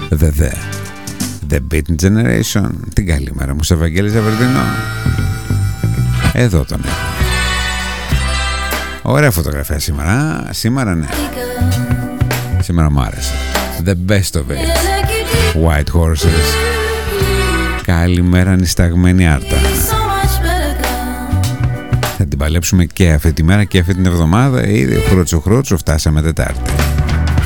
The Beating Generation. Την καλημέρα μου σε Βαγγέλη Ζαβερδινό. Εδώ τον έχω. Ωραία φωτογραφία σήμερα. Σήμερα ναι. Σήμερα μου άρεσε. The best of it. White Horses. Καλημέρα νησταγμένη Άρτα. Θα την παλέψουμε και αυτή τη μέρα και αυτή την εβδομάδα. Ήδη χρότσο φτάσαμε Τετάρτη.